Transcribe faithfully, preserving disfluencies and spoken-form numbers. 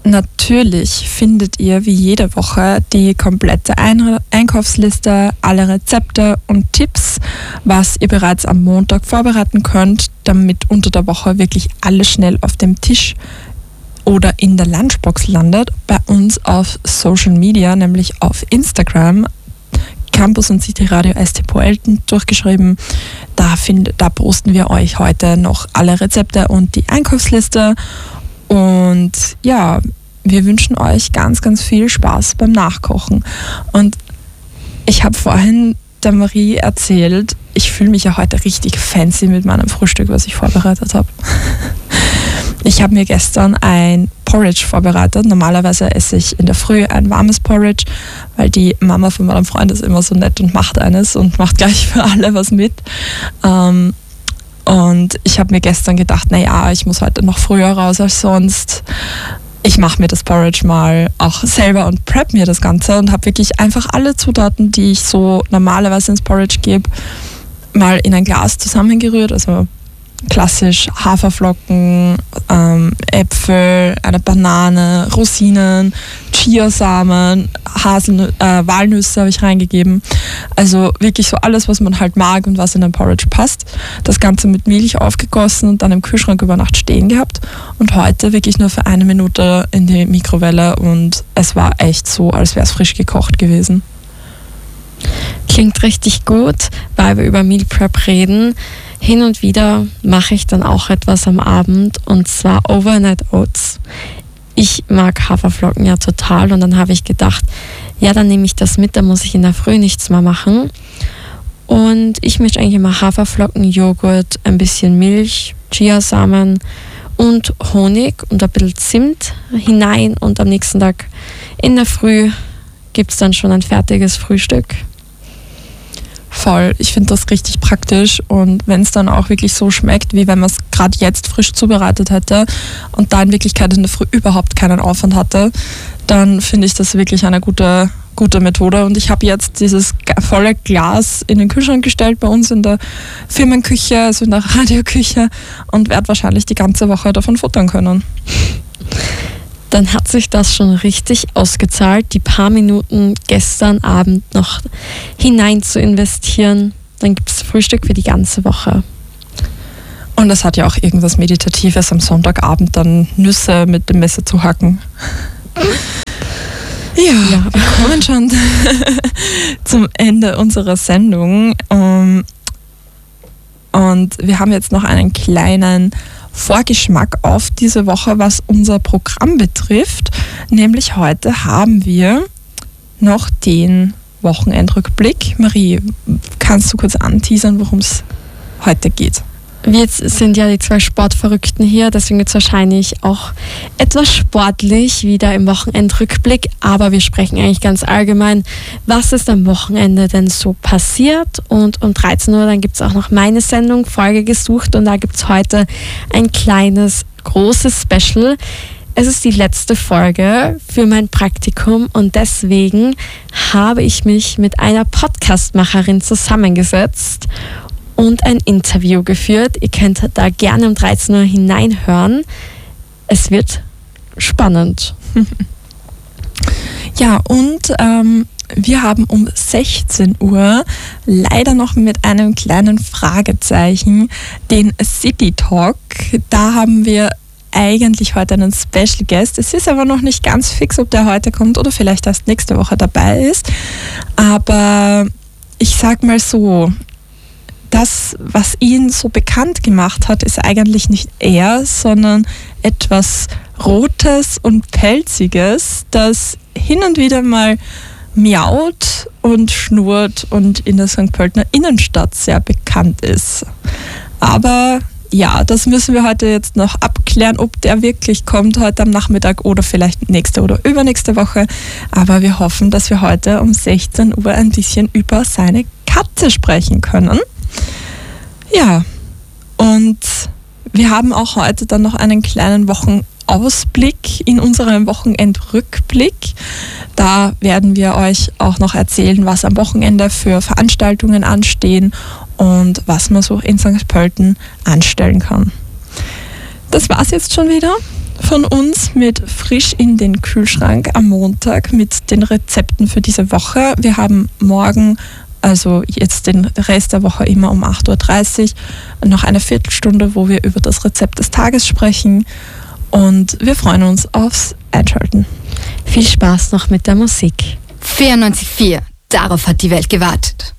natürlich findet ihr wie jede Woche die komplette Ein- Einkaufsliste, alle Rezepte und Tipps, was ihr bereits am Montag vorbereiten könnt, damit unter der Woche wirklich alles schnell auf dem Tisch oder in der Lunchbox landet. Bei uns auf Social Media, nämlich auf Instagram, Campus und City Radio S T Poelten durchgeschrieben. Da, find, da posten wir euch heute noch alle Rezepte und die Einkaufsliste. Und ja, wir wünschen euch ganz, ganz viel Spaß beim Nachkochen. Und ich habe vorhin der Marie erzählt, ich fühle mich ja heute richtig fancy mit meinem Frühstück, was ich vorbereitet habe. Ich habe mir gestern ein Porridge vorbereitet. Normalerweise esse ich in der Früh ein warmes Porridge, weil die Mama von meinem Freund ist immer so nett und macht eines und macht gleich für alle was mit. Ähm, und ich habe mir gestern gedacht, naja, ich muss heute noch früher raus als sonst. Ich mache mir das Porridge mal auch selber und prep mir das Ganze und habe wirklich einfach alle Zutaten, die ich so normalerweise ins Porridge gebe, mal in ein Glas zusammengerührt. Also klassisch Haferflocken, ähm, Äpfel, eine Banane, Rosinen, Chiasamen, Haselnü- äh, Walnüsse habe ich reingegeben. Also wirklich so alles, was man halt mag und was in ein Porridge passt. Das Ganze mit Milch aufgegossen und dann im Kühlschrank über Nacht stehen gehabt. Und heute wirklich nur für eine Minute in die Mikrowelle und es war echt so, als wäre es frisch gekocht gewesen. Klingt richtig gut, weil wir über Meal Prep reden. Hin und wieder mache ich dann auch etwas am Abend und zwar Overnight Oats. Ich mag Haferflocken ja total und dann habe ich gedacht, ja, dann nehme ich das mit, dann muss ich in der Früh nichts mehr machen. Und ich mische eigentlich immer Haferflocken, Joghurt, ein bisschen Milch, Chiasamen und Honig und ein bisschen Zimt hinein und am nächsten Tag in der Früh gibt es dann schon ein fertiges Frühstück. Voll, ich finde das richtig praktisch und wenn es dann auch wirklich so schmeckt, wie wenn man es gerade jetzt frisch zubereitet hätte und da in Wirklichkeit in der Früh überhaupt keinen Aufwand hatte, dann finde ich das wirklich eine gute, gute Methode. Und ich habe jetzt dieses volle Glas in den Kühlschrank gestellt bei uns in der Firmenküche, also in der Radioküche und werde wahrscheinlich die ganze Woche davon futtern können. Dann hat sich das schon richtig ausgezahlt, die paar Minuten gestern Abend noch hinein zu investieren. Dann gibt es Frühstück für die ganze Woche. Und es hat ja auch irgendwas Meditatives, am Sonntagabend dann Nüsse mit dem Messer zu hacken. Ja, ja, wir kommen schon zum Ende unserer Sendung. Und wir haben jetzt noch einen kleinen Vorgeschmack auf diese Woche, was unser Programm betrifft. Nämlich heute haben wir noch den Wochenendrückblick. Marie, kannst du kurz anteasern, worum es heute geht? Wir jetzt sind ja die zwei Sportverrückten hier, deswegen wird es wahrscheinlich auch etwas sportlich wieder im Wochenendrückblick, aber wir sprechen eigentlich ganz allgemein, was ist am Wochenende denn so passiert, und um dreizehn Uhr dann gibt es auch noch meine Sendung Folge gesucht und da gibt es heute ein kleines, großes Special. Es ist die letzte Folge für mein Praktikum und deswegen habe ich mich mit einer Podcastmacherin zusammengesetzt und ein Interview geführt. Ihr könnt da gerne um dreizehn Uhr hineinhören. Es wird spannend. Ja, und ähm, wir haben um sechzehn Uhr leider noch mit einem kleinen Fragezeichen den City Talk. Da haben wir eigentlich heute einen Special Guest. Es ist aber noch nicht ganz fix, ob der heute kommt oder vielleicht erst nächste Woche dabei ist. Aber ich sag mal so, das, was ihn so bekannt gemacht hat, ist eigentlich nicht er, sondern etwas Rotes und Pelziges, das hin und wieder mal miaut und schnurrt und in der Sankt Pöltener Innenstadt sehr bekannt ist. Aber ja, das müssen wir heute jetzt noch abklären, ob der wirklich kommt heute am Nachmittag oder vielleicht nächste oder übernächste Woche. Aber wir hoffen, dass wir heute um sechzehn Uhr ein bisschen über seine Katze sprechen können. Ja, und wir haben auch heute dann noch einen kleinen Wochenausblick in unserem Wochenendrückblick. Da werden wir euch auch noch erzählen, was am Wochenende für Veranstaltungen anstehen und was man so in Sankt Pölten anstellen kann. Das war's jetzt schon wieder. von uns mit frisch in den Kühlschrank am Montag mit den Rezepten für diese Woche. Wir haben morgen, also jetzt den Rest der Woche immer um acht Uhr dreißig, noch eine Viertelstunde, wo wir über das Rezept des Tages sprechen. Und wir freuen uns aufs Einschalten. Viel Spaß noch mit der Musik. vierundneunzig Komma vier, darauf hat die Welt gewartet.